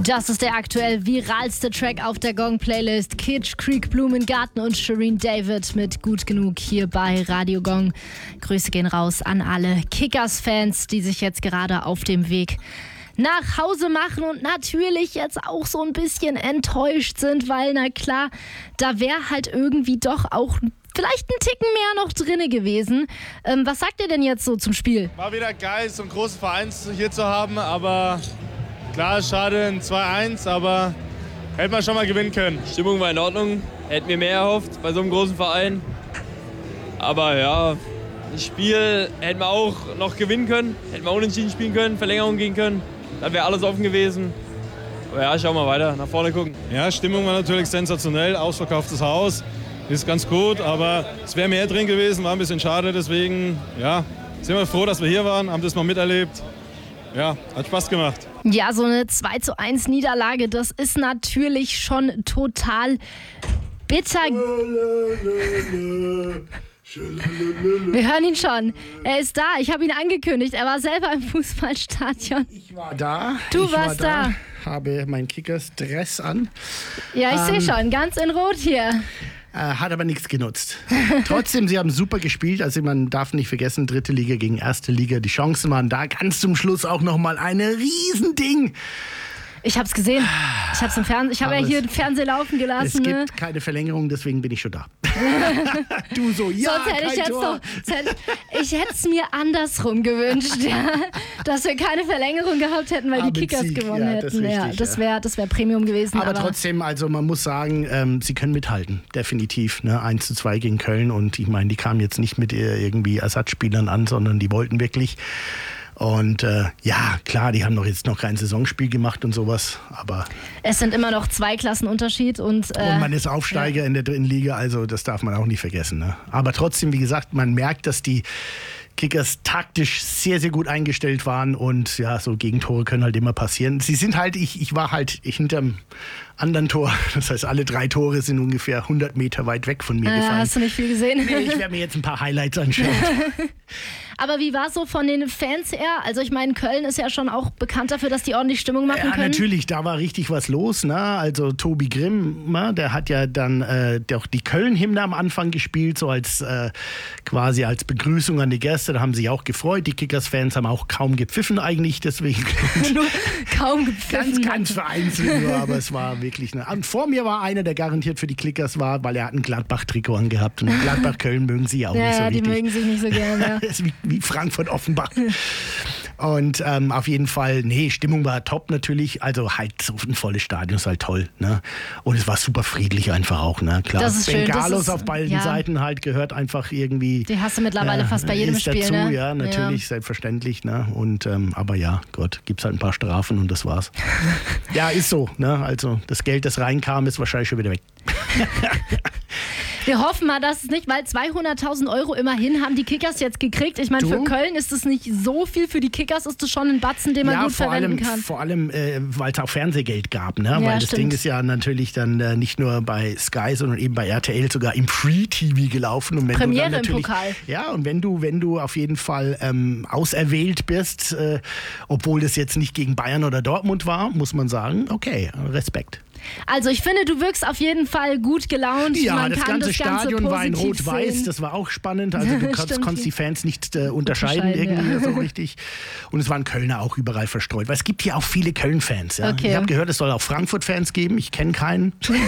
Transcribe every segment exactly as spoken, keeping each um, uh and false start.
Das ist der aktuell viralste Track auf der Gong-Playlist. Kitsch, Creek, Blumengarten und Shireen David mit Gut Genug hier bei Radio Gong. Grüße gehen raus an alle Kickers-Fans, die sich jetzt gerade auf dem Weg nach Hause machen und natürlich jetzt auch so ein bisschen enttäuscht sind, weil, na klar, da wäre halt irgendwie doch auch vielleicht ein Ticken mehr noch drinne gewesen. Ähm, was sagt ihr denn jetzt so zum Spiel? War wieder geil, so einen großen Verein hier zu haben, aber klar, schade, ein zwei eins, aber hätte man schon mal gewinnen können. Die Stimmung war in Ordnung, hätten wir mehr erhofft bei so einem großen Verein. Aber ja, das Spiel hätten wir auch noch gewinnen können, hätten wir unentschieden spielen können, Verlängerung gehen können. Dann wäre alles offen gewesen. Aber ja, schauen wir weiter, nach vorne gucken. Ja, Stimmung war natürlich sensationell, ausverkauftes Haus, ist ganz gut, aber es wäre mehr drin gewesen, war ein bisschen schade, deswegen ja, sind wir froh, dass wir hier waren, haben das mal miterlebt. Ja, hat Spaß gemacht. Ja, so eine zwei zu eins Niederlage, das ist natürlich schon total bitter. Wir hören ihn schon. Er ist da. Ich habe ihn angekündigt. Er war selber im Fußballstadion. Ich war da. Du ich warst war da. da. Habe meinen Kickers-Dress an. Ja, ich ähm, sehe schon. Ganz in Rot hier. Äh, hat aber nichts genutzt. Trotzdem, sie haben super gespielt. Also man darf nicht vergessen, dritte Liga gegen erste Liga. Die Chancen waren da. Ganz zum Schluss auch nochmal ein Riesending. Ich hab's gesehen. Ich hab's im Fernsehen. Ich habe ja hier den Fernseher laufen gelassen. Es gibt ne? keine Verlängerung, deswegen bin ich schon da. Du so, ja, Sonst hätte kein ich jetzt Tor. doch, hätte, ich hätte es mir andersrum gewünscht, ja, dass wir keine Verlängerung gehabt hätten, weil Ah, die Kickers Sieg, gewonnen ja, das hätten. ist Ja, richtig, das ja. wäre das wär Premium gewesen. Aber, Aber, trotzdem, also man muss sagen, ähm, sie können mithalten, definitiv. Ne? eins zu zwei gegen Köln und ich meine, die kamen jetzt nicht mit äh, irgendwie Ersatzspielern an, sondern die wollten wirklich. Und äh, ja, klar, die haben doch jetzt noch kein Saisonspiel gemacht und sowas, aber... es sind immer noch zwei Klassen Unterschied. Und, äh, Und man ist Aufsteiger ja. in der dritten Liga, also das darf man auch nicht vergessen. Ne? Aber trotzdem, wie gesagt, man merkt, dass die Kickers taktisch sehr, sehr gut eingestellt waren und ja, so Gegentore können halt immer passieren. Sie sind halt, ich, ich war halt hinterm anderen Tor, das heißt, alle drei Tore sind ungefähr hundert Meter weit weg von mir äh, gefallen. Hast du nicht viel gesehen? Nee, ich werde mir jetzt ein paar Highlights anschauen. Aber wie war es so von den Fans her? Also ich meine, Köln ist ja schon auch bekannt dafür, dass die ordentlich Stimmung machen Ja, können. natürlich, da war richtig was los. Ne? Also Tobi Grimm, ne? Der hat ja dann äh, auch die Köln-Hymne am Anfang gespielt, so als äh, quasi als Begrüßung an die Gäste. Da haben sie sich auch gefreut. Die Kickers-Fans haben auch kaum gepfiffen eigentlich, deswegen. Nur kaum gepfiffen. Ganz, ganz vereinzelt nur, aber es war wirklich... Ne. Und vor mir war einer, der garantiert für die Kickers war, weil er hat ein Gladbach-Trikot angehabt. Und Gladbach-Köln mögen sie auch ja, nicht so ja, die richtig. mögen sich nicht so gerne. Ja. Das ist wie, wie Frankfurt-Offenbach. Und ähm, auf jeden Fall, nee, Stimmung war top natürlich. Also halt so ein volles Stadion ist halt toll. Ne? Und es war super friedlich einfach auch. Ne? Klar, Das ist schön. Bengalos Das ist, auf beiden ja. Seiten halt gehört einfach irgendwie. Die hast du mittlerweile äh, fast bei jedem ist Spiel. dazu, Ne? Ja, natürlich, ja. Selbstverständlich. Ne? Und, ähm, aber ja, Gott, gibt's halt ein paar Strafen und das war's. Ja, ist so. Ne? Also das Geld, das reinkam, ist wahrscheinlich schon wieder weg. Wir hoffen mal, dass es nicht, weil zweihunderttausend Euro immerhin haben die Kickers jetzt gekriegt. Ich meine, für Köln ist es nicht so viel, für die Kickers ist es schon ein Batzen, den man ja, gut vor verwenden allem, kann. Vor allem, äh, weil es auch Fernsehgeld gab, ne? Ja, weil das stimmt. Ding ist ja natürlich dann äh, nicht nur bei Sky, sondern eben bei R T L sogar im Free-T V gelaufen. Und wenn Premiere du dann im natürlich, Pokal. Ja, und wenn du, wenn du auf jeden Fall ähm, auserwählt bist, äh, obwohl das jetzt nicht gegen Bayern oder Dortmund war, muss man sagen, okay, Respekt. Also ich finde, du wirkst auf jeden Fall gut gelaunt. Ja, Man das kann ganze das Ganze Stadion war in positiv Rot-Weiß, sehen. das war auch spannend. Also du konntest, konntest die Fans nicht äh, unterscheiden, Unterscheiden, irgendwie ja. so richtig. Und es waren Kölner auch überall verstreut, weil es gibt hier auch viele Köln-Fans. Ja? Okay. Ich habe gehört, es soll auch Frankfurt-Fans geben, ich kenne keinen.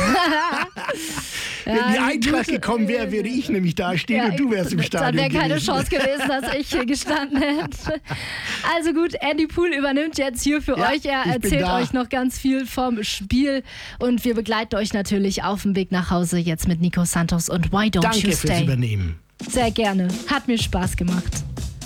Wenn die Eintracht gekommen wäre, würde ich nämlich da stehen Ja, und du wärst im Stadion Dann wäre keine gewesen. Chance gewesen, dass ich hier gestanden hätte. Also gut, Andy Pool übernimmt jetzt hier für Ja, euch. Er ich bin erzählt da. euch noch ganz viel vom Spiel und wir begleiten euch natürlich auf dem Weg nach Hause jetzt mit Nico Santos und Why Don't Danke You fürs Stay. Übernehmen. Sehr gerne. Hat mir Spaß gemacht.